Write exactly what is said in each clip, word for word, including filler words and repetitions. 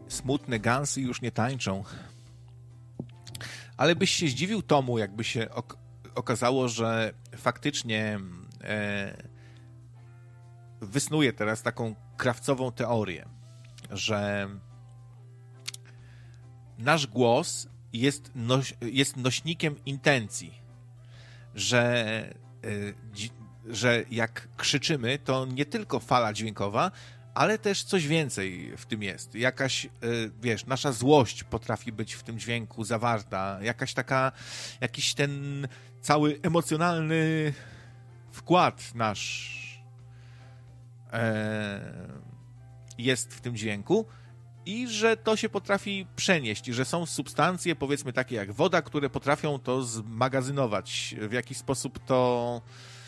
smutne gansy już nie tańczą. Ale byś się zdziwił tomu, jakby się ok- okazało, że faktycznie e, wysnuję teraz taką krawcową teorię, że nasz głos jest, noś- jest nośnikiem intencji, że, e, dzi- że jak krzyczymy, to nie tylko fala dźwiękowa, ale też coś więcej w tym jest. Jakaś, wiesz, nasza złość potrafi być w tym dźwięku zawarta. Jakaś taka, jakiś ten cały emocjonalny wkład nasz e, jest w tym dźwięku i że to się potrafi przenieść, i że są substancje, powiedzmy takie jak woda, które potrafią to zmagazynować, w jakiś sposób to...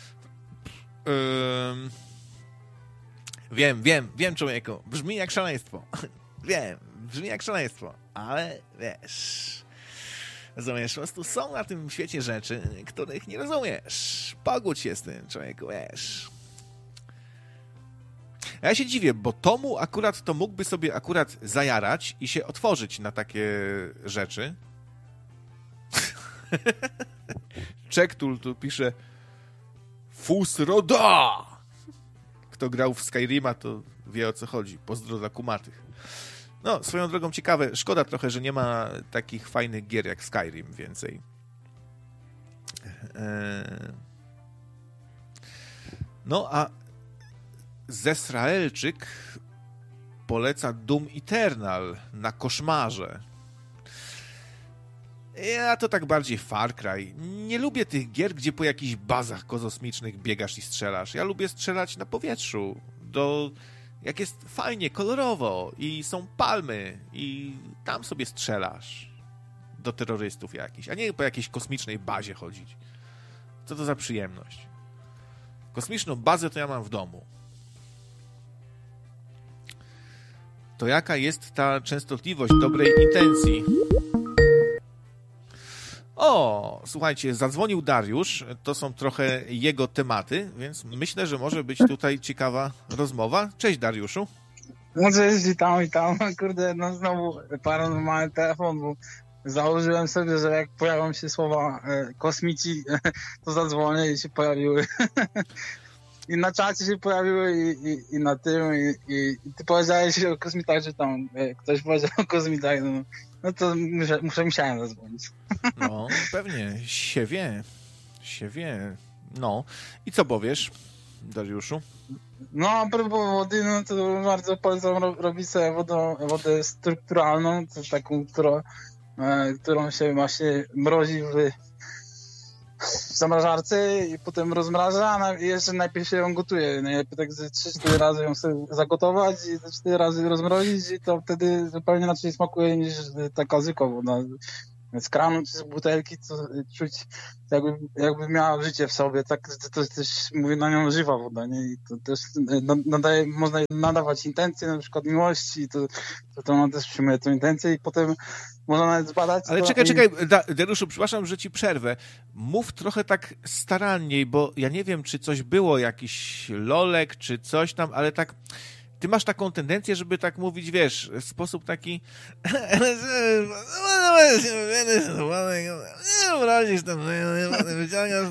Yy, Wiem, wiem, wiem, człowieku. Brzmi jak szaleństwo. Wiem, brzmi jak szaleństwo. Ale wiesz... Rozumiesz, po prostu są na tym świecie rzeczy, których nie rozumiesz. Pogódź się z tym, człowieku, wiesz. A ja się dziwię, bo Tomu akurat to mógłby sobie akurat zajarać i się otworzyć na takie rzeczy. Czektul tu pisze Fus Roda! Kto grał w Skyrima, to wie, o co chodzi. Pozdro dla kumatych. No, swoją drogą ciekawe. Szkoda trochę, że nie ma takich fajnych gier jak Skyrim więcej. No, a Zesraelczyk poleca Doom Eternal na koszmarze. Ja to tak bardziej Far Cry. Nie lubię tych gier, gdzie po jakichś bazach kosmicznych biegasz i strzelasz. Ja lubię strzelać na powietrzu. Do... Jak jest fajnie, kolorowo i są palmy i tam sobie strzelasz do terrorystów jakichś, a nie po jakiejś kosmicznej bazie chodzić. Co to za przyjemność? Kosmiczną bazę to ja mam w domu. To jaka jest ta częstotliwość dobrej intencji? O, słuchajcie, zadzwonił Dariusz, to są trochę jego tematy, więc myślę, że może być tutaj ciekawa rozmowa. Cześć, Dariuszu. No cześć, witam, witam. Kurde, no znowu paranormalny telefon, bo założyłem sobie, że jak pojawią się słowa e, kosmici, to zadzwonię i się pojawiły. I na czacie się pojawiły i, i, i na tym, i, i, i ty powiedziałeś o kosmitach, że tam e, ktoś powiedział o kosmitach, no, no to muszę, muszę, musiałem zadzwonić. No, pewnie, się wie, się wie. No, i co powiesz, Dariuszu? No, a propos wody, no to bardzo polecam ro- robić sobie wodę, wodę strukturalną, to taką, którą, e, którą się właśnie mrozi w, w zamrażarce i potem rozmraża, a jeszcze najpierw się ją gotuje. Najlepiej tak ze trzy cztery razy ją sobie zagotować i ze cztery razy rozmrozić i to wtedy zupełnie inaczej smakuje niż taka zwykła woda. Z kranu czy z butelki to czuć jakby, jakby miała życie w sobie, tak, to, to też mówię na nią żywa woda, nie? I to też nadaje, można nadawać intencje, na przykład miłości, to, to, to ona też przyjmuje tę intencję i potem można nawet zbadać. Ale to, czekaj, i... czekaj, Dariuszu, przepraszam, że ci przerwę. Mów trochę tak staranniej, bo ja nie wiem, czy coś było, jakiś lolek, czy coś tam, ale tak ty masz taką tendencję, żeby tak mówić, wiesz, w sposób taki wrazisz tam, wyciągasz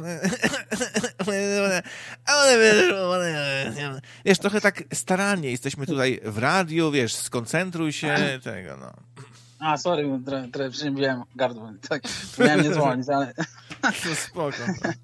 wiesz, trochę tak starannie, jesteśmy tutaj w radiu, wiesz, skoncentruj się, tego, no. A, sorry, trochę, trochę przyjmowałem gardło, tak, miałem nie dzwonić, ale... No spoko.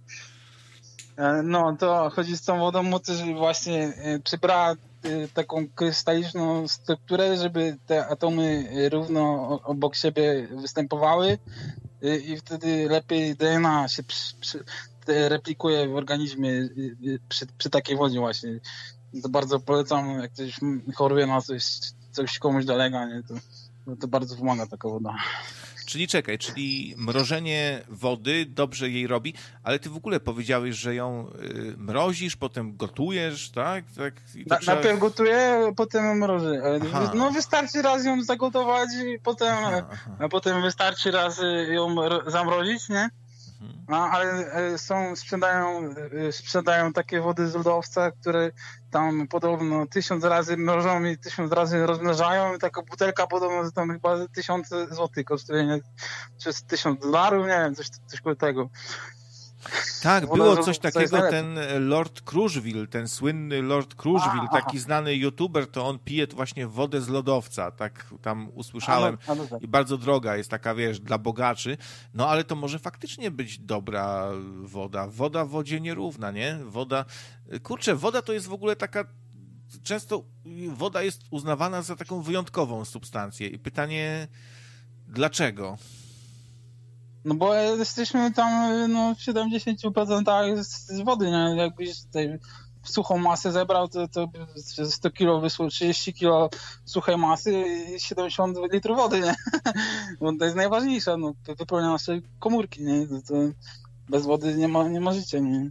No, to chodzi z tą wodą, bo też właśnie przybrała taką krystaliczną strukturę, żeby te atomy równo obok siebie występowały i wtedy lepiej D N A się przy, przy, replikuje w organizmie przy, przy takiej wodzie właśnie. To bardzo polecam, jak ktoś choruje na coś, coś komuś dolega, nie, to, to bardzo pomaga taka woda. Czyli czekaj, czyli mrożenie wody dobrze jej robi, ale ty w ogóle powiedziałeś, że ją y, mrozisz, potem gotujesz, tak? tak i to Na, trzeba... Najpierw gotuję, potem mrożę. Aha. No wystarczy raz ją zagotować i potem, aha, aha. A potem wystarczy raz ją zamrozić, nie? A, ale e, są, sprzedają, e, sprzedają takie wody z lodowca, które tam podobno tysiąc razy mnożą i tysiąc razy rozmnażają i taka butelka podobno tam chyba tysiące złotych kosztuje, nie? Czy tysiąc dolarów, nie wiem, coś, coś koło tego. Tak, Woda było z coś lodowca jest takiego, najlepsza. ten Lord Kruszwil, ten słynny Lord Kruszwil, Aha, taki znany youtuber, to on pije właśnie wodę z lodowca, tak tam usłyszałem. A no, a no tak. I bardzo droga jest taka, wiesz, dla bogaczy. No ale to może faktycznie być dobra woda. Woda w wodzie nierówna, nie? Woda, kurczę, woda to jest w ogóle taka, często woda jest uznawana za taką wyjątkową substancję i pytanie, dlaczego? No bo jesteśmy tam no, w siedemdziesiąt procent z wody, nie? Jakbyś tutaj suchą masę zebrał, to, to sto kilo wysło trzydzieści kilo suchej masy i siedemdziesiąt litrów wody, nie? Bo to jest najważniejsze, no, wypełnia nasze komórki, nie? To, to bez wody nie ma, nie ma życia, nie?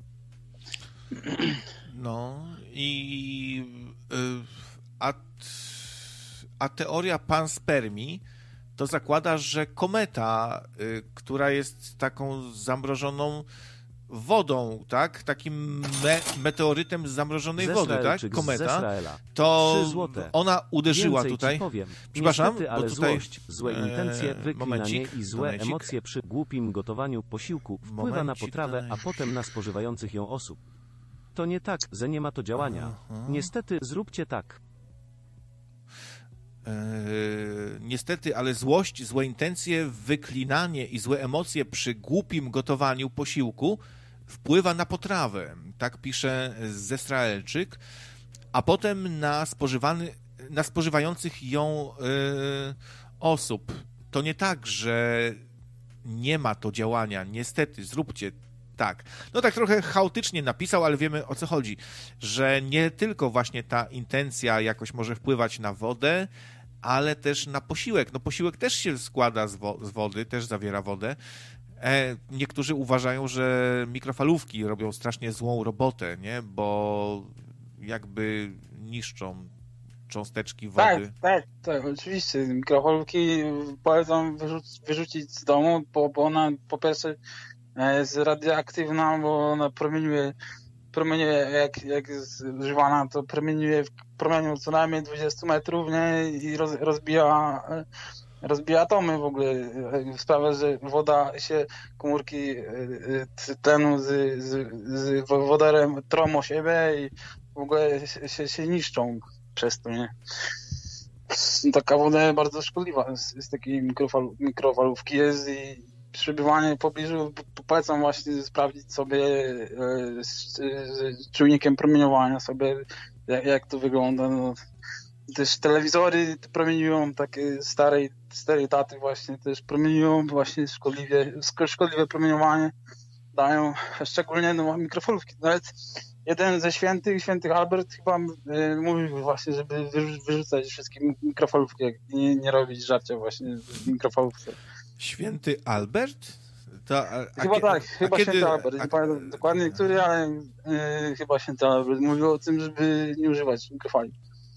No i y, a, a teoria panspermii to zakłada, że kometa, y, która jest taką zamrożoną wodą, tak? Takim me meteorytem z zamrożonej wody, tak? Kometa. To ona uderzyła Więcej tutaj. Ci powiem. Przepraszam, Niestety, ale bo tutaj złość, złe intencje, wyklinanie momencik, i złe momencik. emocje przy głupim gotowaniu posiłku wpływa Momencik, na potrawę, daj. a potem na spożywających ją osób. To nie tak, że nie ma to działania. Aha. Niestety, zróbcie tak. Yy, niestety, ale złość, złe intencje, wyklinanie i złe emocje przy głupim gotowaniu posiłku wpływa na potrawę. Tak pisze Zesraelczyk, a potem na, spożywany, na spożywających ją yy, osób. To nie tak, że nie ma to działania. Niestety, zróbcie tak. No tak trochę chaotycznie napisał, ale wiemy, o co chodzi. Że nie tylko właśnie ta intencja jakoś może wpływać na wodę, ale też na posiłek. No posiłek też się składa z, wo z wody, też zawiera wodę. E, niektórzy uważają, że mikrofalówki robią strasznie złą robotę, nie? Bo jakby niszczą cząsteczki wody. Tak, tak, tak, oczywiście. Mikrofalówki polecam wyrzuc wyrzucić z domu, bo, bo ona po pierwsze jest radioaktywna, bo ona promieniuje, promieniuje jak, jak jest używana, to promieniuje w promieniu co najmniej dwadzieścia metrów, nie? I roz, rozbija, rozbija atomy w ogóle. Sprawia, że woda się, komórki tlenu z, z, z wodorem trą o siebie i w ogóle się, się niszczą przez to, nie? Taka woda bardzo szkodliwa z, z takiej mikrofal, mikrofalówki jest i przebywanie w pobliżu, polecam właśnie sprawdzić sobie z, z czujnikiem promieniowania sobie, jak, jak to wygląda. No, też telewizory promieniują, takie starej, starej taty właśnie też promieniują właśnie szkodliwie, szkodliwe promieniowanie dają, szczególnie no, mikrofalówki. Nawet jeden ze świętych, świętych Albert chyba y, mówił właśnie, żeby wyrzucać wszystkie mikrofalówki i nie, nie robić żarcia właśnie z mikrofalówce. Święty Albert? To, a, a, chyba tak, chyba kiedy, święty Albert. a, Nie pamiętam dokładnie który, ale y, chyba święty Albert mówił o tym, żeby nie używać mikrofali.